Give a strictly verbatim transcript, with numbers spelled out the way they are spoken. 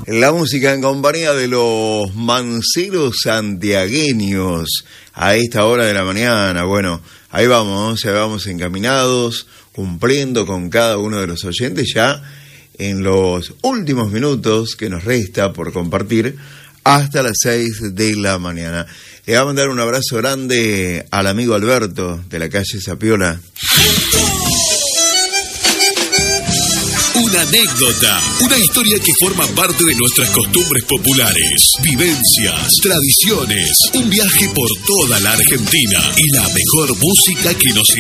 La música en compañía de los manceros santiagueños a esta hora de la mañana. Bueno, ahí vamos, ya vamos encaminados, cumpliendo con cada uno de los oyentes ya en los últimos minutos que nos resta por compartir hasta las seis de la mañana. Le voy a mandar un abrazo grande al amigo Alberto de la calle Zapiola. Una anécdota, una historia que forma parte de nuestras costumbres populares, vivencias, tradiciones, un viaje por toda la Argentina y la mejor música que nos